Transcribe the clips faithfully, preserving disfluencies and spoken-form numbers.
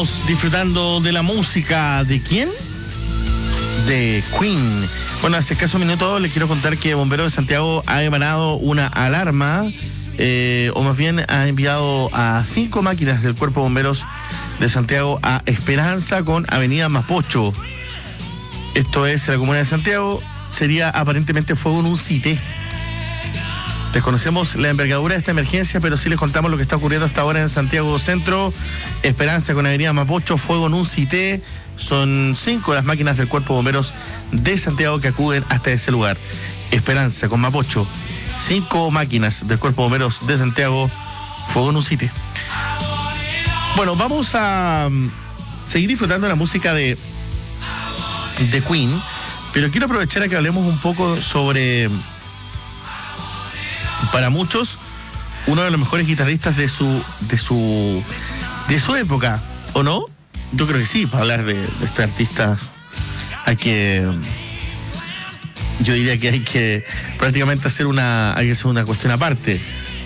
Disfrutando de la música. ¿De quién? De Queen. Bueno, hace escasos minutos les quiero contar que Bomberos de Santiago ha emanado una alarma, eh, o más bien ha enviado a cinco máquinas del Cuerpo de Bomberos de Santiago a Esperanza con Avenida Mapocho. Esto es en la comuna de Santiago. Sería aparentemente fuego en un site. Desconocemos la envergadura de esta emergencia, pero sí les contamos lo que está ocurriendo hasta ahora en Santiago Centro. Esperanza con Avenida Mapocho, fuego en un cité. Son cinco las máquinas del Cuerpo de Bomberos de Santiago que acuden hasta ese lugar. Esperanza con Mapocho, cinco máquinas del Cuerpo de Bomberos de Santiago, fuego en un cité. Bueno, vamos a seguir disfrutando la música de, de Queen, pero quiero aprovechar a que hablemos un poco sobre, para muchos, uno de los mejores guitarristas de su de su de su época, ¿o no? Yo creo que sí. Para hablar de, de este artista hay que, yo diría que hay que prácticamente hacer una hay que hacer una cuestión aparte.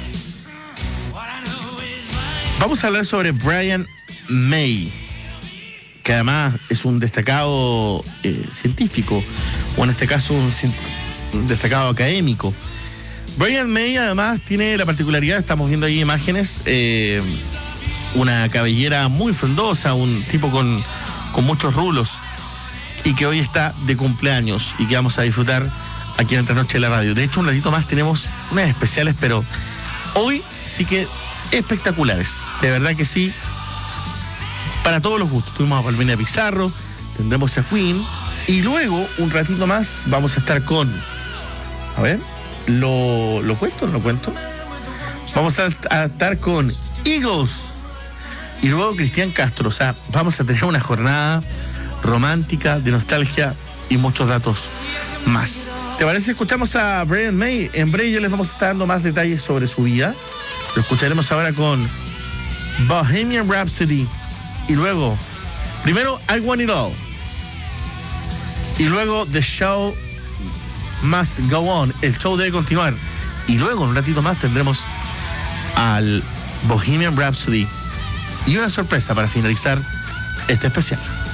Vamos a hablar sobre Brian May, que además es un destacado eh, científico, o en este caso un, un destacado académico. Brian May además tiene la particularidad, estamos viendo ahí imágenes, eh, una cabellera muy frondosa, un tipo con, con muchos rulos, y que hoy está de cumpleaños y que vamos a disfrutar aquí en Entre Noche de la Radio. De hecho, un ratito más tenemos unas especiales, pero hoy sí que espectaculares, de verdad que sí, para todos los gustos. Tuvimos a Palmina Pizarro, tendremos a Queen, y luego, un ratito más, vamos a estar con, a ver, ¿Lo, ¿Lo cuento o no lo cuento? Vamos a, a estar con Eagles y luego Cristian Castro. O sea, vamos a tener una jornada romántica, de nostalgia y muchos datos más. ¿Te parece? Escuchamos a Brian May. En breve yo les vamos a estar dando más detalles sobre su vida. Lo escucharemos ahora con Bohemian Rhapsody. Y luego, primero I Want It All. Y luego The Show Must Go On, el show debe continuar. Y luego, en un ratito más, tendremos al Bohemian Rhapsody y una sorpresa para finalizar este especial.